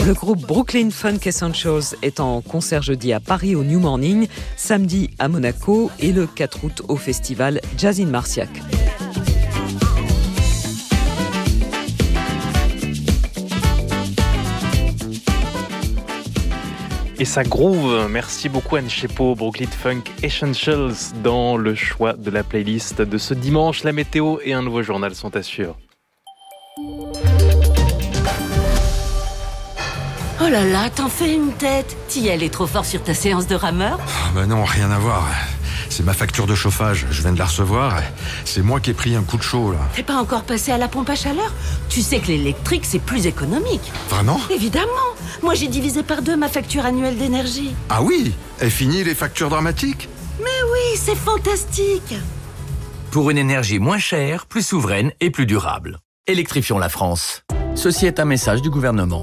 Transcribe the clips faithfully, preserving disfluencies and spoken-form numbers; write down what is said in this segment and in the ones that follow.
Le groupe Brooklyn Funk Essentials est en concert jeudi à Paris au New Morning, samedi à Monaco et le quatre août au festival Jazz in Marciac. Et ça groove. Merci beaucoup Anne Chepeau, Brooklyn Funk Essentials dans le choix de la playlist de ce dimanche. La météo et un nouveau journal sont à suivre. Oh là là, t'en fais une tête. T'y allais trop fort sur ta séance de rameur ? Oh bah non, rien à voir. C'est ma facture de chauffage, je viens de la recevoir. C'est moi qui ai pris un coup de chaud, là. T'es pas encore passé à la pompe à chaleur ? Tu sais que l'électrique, c'est plus économique. Vraiment ? Évidemment. Moi, j'ai divisé par deux ma facture annuelle d'énergie. Ah oui ? Est fini les factures dramatiques ? Mais oui, c'est fantastique. Pour une énergie moins chère, plus souveraine et plus durable. Électrifions la France. Ceci est un message du gouvernement.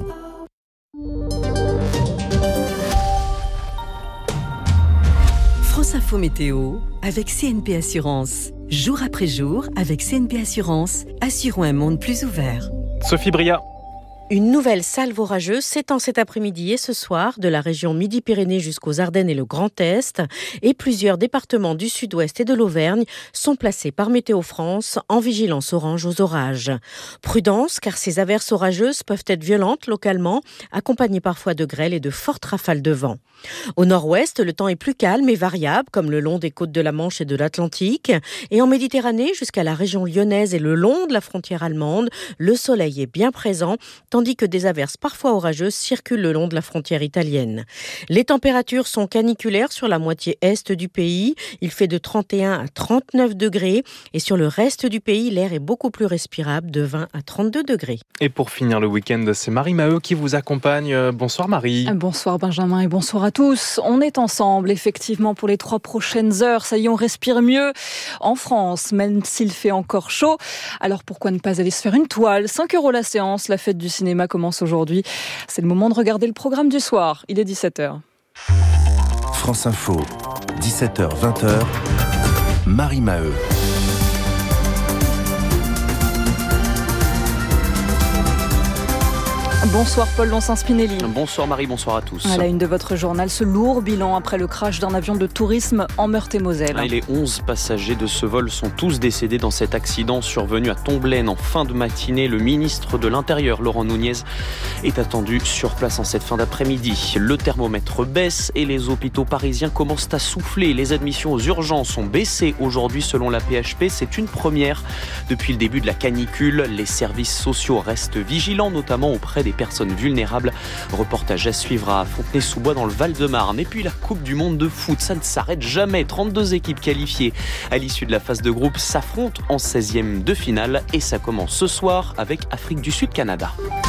France Info Météo avec C N P Assurance. Jour après jour, avec C N P Assurance, assurons un monde plus ouvert. Sophie Bria. Une nouvelle salve orageuse s'étend cet après-midi et ce soir de la région Midi-Pyrénées jusqu'aux Ardennes et le Grand Est. Et plusieurs départements du Sud-Ouest et de l'Auvergne sont placés par Météo France en vigilance orange aux orages. Prudence, car ces averses orageuses peuvent être violentes localement, accompagnées parfois de grêle et de fortes rafales de vent. Au nord-ouest, le temps est plus calme et variable, comme le long des côtes de la Manche et de l'Atlantique. Et en Méditerranée, jusqu'à la région lyonnaise et le long de la frontière allemande, le soleil est bien présent, tandis que des averses parfois orageuses circulent le long de la frontière italienne. Les températures sont caniculaires sur la moitié est du pays. Il fait de trente et un à trente-neuf degrés. Et sur le reste du pays, l'air est beaucoup plus respirable, de vingt à trente-deux degrés. Et pour finir le week-end, c'est Marie Maheu qui vous accompagne. Bonsoir Marie. Bonsoir Benjamin et bonsoir à tous. On est ensemble effectivement pour les trois prochaines heures. Ça y est, on respire mieux en France, même s'il fait encore chaud. Alors pourquoi ne pas aller se faire une toile ? cinq euros la séance, la fête du cinéma commence aujourd'hui. C'est le moment de regarder le programme du soir. Il est dix-sept heures. France Info, dix-sept heures vingt heures, Marie Maheu. Bonsoir Paul Lonsin-Spinelli. Bonsoir Marie, bonsoir à tous. À la une de votre journal, ce lourd bilan après le crash d'un avion de tourisme en Meurthe-et-Moselle. Et les onze passagers de ce vol sont tous décédés dans cet accident survenu à Tomblaine en fin de matinée. Le ministre de l'Intérieur, Laurent Nunez, est attendu sur place en cette fin d'après-midi. Le thermomètre baisse et les hôpitaux parisiens commencent à souffler. Les admissions aux urgences ont baissé aujourd'hui selon la P H P. C'est une première depuis le début de la canicule. Les services sociaux restent vigilants, notamment auprès des personnes vulnérables. Reportage à suivre à Fontenay-sous-Bois dans le Val-de-Marne. Et puis la Coupe du Monde de foot, ça ne s'arrête jamais. trente-deux équipes qualifiées à l'issue de la phase de groupe s'affrontent en seizième de finale. Et ça commence ce soir avec Afrique du Sud-Canada.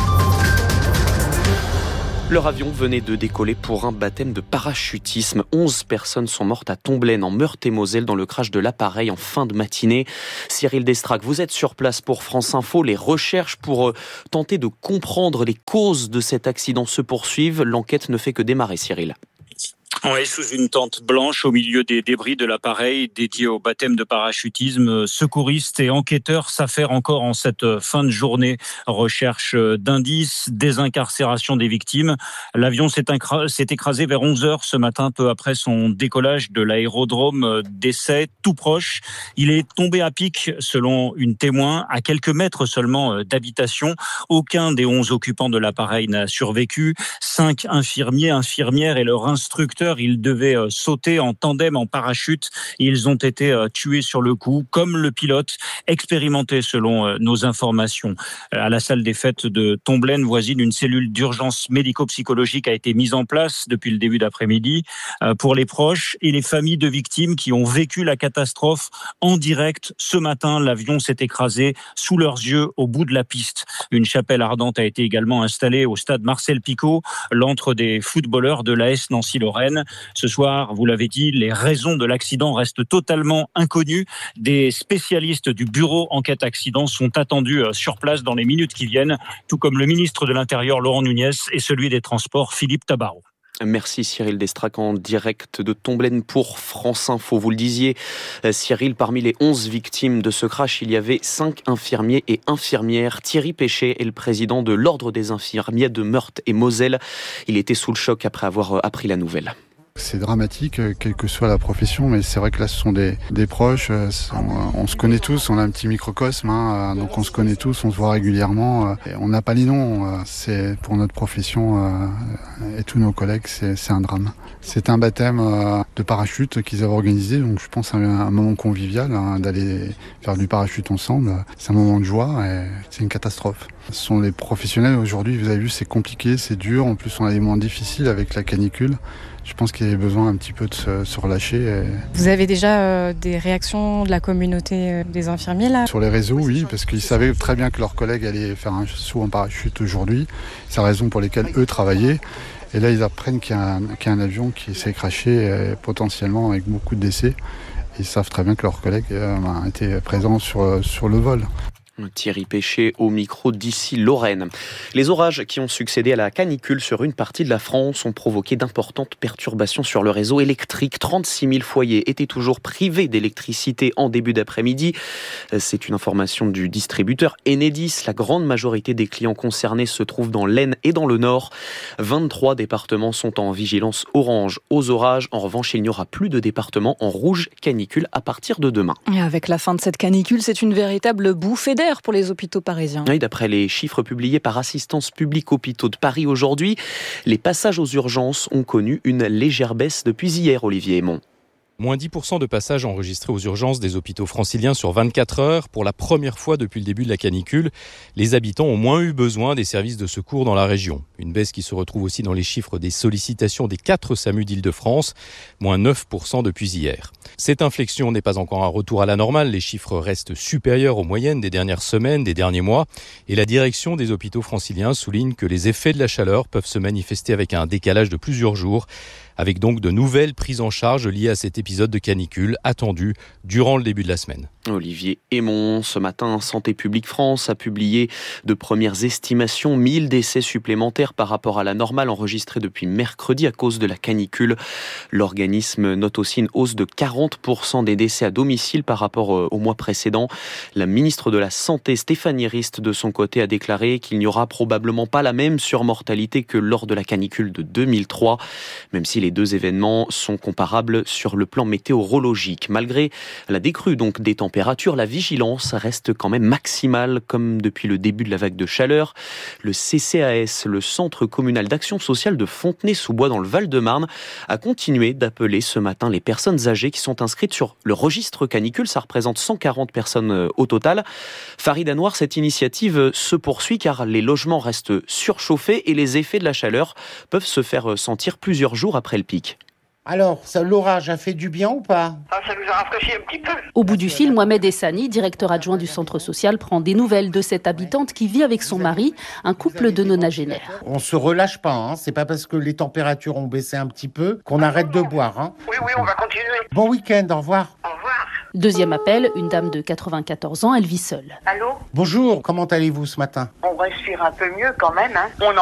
Leur avion venait de décoller pour un baptême de parachutisme. onze personnes sont mortes à Tomblaine, en Meurthe-et-Moselle, dans le crash de l'appareil en fin de matinée. Cyril Destrac, vous êtes sur place pour France Info. Les recherches pour tenter de comprendre les causes de cet accident se poursuivent. L'enquête ne fait que démarrer, Cyril. Oui, sous une tente blanche au milieu des débris de l'appareil dédié au baptême de parachutisme, secouristes et enquêteurs s'affairent encore en cette fin de journée. Recherche d'indices, désincarcération des victimes. L'avion s'est, incra- s'est écrasé vers onze heures ce matin, peu après son décollage de l'aérodrome d'essai, tout proche. Il est tombé à pic, selon une témoin, à quelques mètres seulement d'habitation. Aucun des onze occupants de l'appareil n'a survécu. Cinq infirmiers, infirmières et leur instructeur, ils devaient sauter en tandem en parachute. Ils ont été tués sur le coup, comme le pilote, expérimenté selon nos informations. À la salle des fêtes de Tomblaine, voisine, une cellule d'urgence médico-psychologique a été mise en place depuis le début d'après-midi pour les proches et les familles de victimes qui ont vécu la catastrophe en direct. Ce matin, l'avion s'est écrasé sous leurs yeux au bout de la piste. Une chapelle ardente a été également installée au stade Marcel Picot, l'antre des footballeurs de l'A S Nancy-Lorraine. Ce soir, vous l'avez dit, les raisons de l'accident restent totalement inconnues. Des spécialistes du bureau enquête accident sont attendus sur place dans les minutes qui viennent, tout comme le ministre de l'Intérieur Laurent Nunez et celui des Transports Philippe Tabarot. Merci Cyril Destrac en direct de Tomblaine pour France Info. Vous le disiez, Cyril, parmi les onze victimes de ce crash, il y avait cinq infirmiers et infirmières. Thierry Péchet est le président de l'Ordre des infirmiers de Meurthe et Moselle. Il était sous le choc après avoir appris la nouvelle. C'est dramatique, quelle que soit la profession, mais c'est vrai que là, ce sont des, des proches. On, on se connaît tous, on a un petit microcosme, hein, donc on se connaît tous, on se voit régulièrement. Et on n'a pas les noms. C'est pour notre profession et tous nos collègues, c'est, c'est un drame. C'est un baptême de parachute qu'ils avaient organisé, donc je pense à un moment convivial, hein, d'aller faire du parachute ensemble. C'est un moment de joie et c'est une catastrophe. Ce sont les professionnels aujourd'hui, vous avez vu, c'est compliqué, c'est dur. En plus, on a des moments difficiles avec la canicule. Je pense qu'il y avait besoin un petit peu de se, se relâcher. Et... Vous avez déjà euh, des réactions de la communauté euh, des infirmiers là ? Sur les réseaux, oui, parce qu'ils savaient très bien que leurs collègues allaient faire un saut en parachute aujourd'hui. C'est la raison pour laquelle eux travaillaient. Et là, ils apprennent qu'il y a un, qu'il y a un avion qui s'est crashé, euh, potentiellement avec beaucoup de décès. Ils savent très bien que leurs collègues euh, étaient présents sur, sur le vol. Thierry Péchet au micro d'ici Lorraine. Les orages qui ont succédé à la canicule sur une partie de la France ont provoqué d'importantes perturbations sur le réseau électrique. trente-six mille foyers étaient toujours privés d'électricité en début d'après-midi. C'est une information du distributeur Enedis. La grande majorité des clients concernés se trouvent dans l'Aisne et dans le Nord. vingt-trois départements sont en vigilance orange aux orages. En revanche, il n'y aura plus de départements en rouge canicule à partir de demain. Et avec la fin de cette canicule, c'est une véritable bouffée d'air pour les hôpitaux parisiens. Oui, d'après les chiffres publiés par Assistance publique Hôpitaux de Paris aujourd'hui, les passages aux urgences ont connu une légère baisse depuis hier, Olivier Aymon. Moins dix pour cent de passages enregistrés aux urgences des hôpitaux franciliens sur vingt-quatre heures. Pour la première fois depuis le début de la canicule, les habitants ont moins eu besoin des services de secours dans la région. Une baisse qui se retrouve aussi dans les chiffres des sollicitations des quatre SAMU d'Île-de-France, moins neuf pour cent depuis hier. Cette inflexion n'est pas encore un retour à la normale. Les chiffres restent supérieurs aux moyennes des dernières semaines, des derniers mois. Et la direction des hôpitaux franciliens souligne que les effets de la chaleur peuvent se manifester avec un décalage de plusieurs jours, avec donc de nouvelles prises en charge liées à cet épisode de canicule attendu durant le début de la semaine. Olivier Aymon, ce matin, Santé publique France a publié de premières estimations, mille décès supplémentaires par rapport à la normale enregistrée depuis mercredi à cause de la canicule. L'organisme note aussi une hausse de quarante pour cent des décès à domicile par rapport au mois précédent. La ministre de la Santé, Stéphanie Rist, de son côté, a déclaré qu'il n'y aura probablement pas la même surmortalité que lors de la canicule de deux mille trois, même si les deux événements sont comparables sur le plan météorologique. Malgré la décrue donc des températures, la vigilance reste quand même maximale comme depuis le début de la vague de chaleur. Le C C A S, le Centre communal d'action sociale de Fontenay-sous-Bois dans le Val-de-Marne, a continué d'appeler ce matin les personnes âgées qui sont inscrites sur le registre canicule. Ça représente cent quarante personnes au total. Farid Anouar, cette initiative se poursuit car les logements restent surchauffés et les effets de la chaleur peuvent se faire sentir plusieurs jours après le pic. Alors, ça, l'orage a fait du bien ou pas ? Ah, ça nous a rafraîchi un petit peu. Au bout du fil, Mohamed Essani, directeur adjoint du centre social, prend des nouvelles de cette habitante qui vit avec son mari, un couple de nonagénaires. On se relâche pas, hein. C'est pas parce que les températures ont baissé un petit peu qu'on arrête de boire. Hein. Oui, oui, on va continuer. Bon week-end, au revoir. Au revoir. Deuxième appel, une dame de quatre-vingt-quatorze ans, elle vit seule. Allô ? Bonjour, comment allez-vous ce matin ? On respire un peu mieux quand même. Hein. On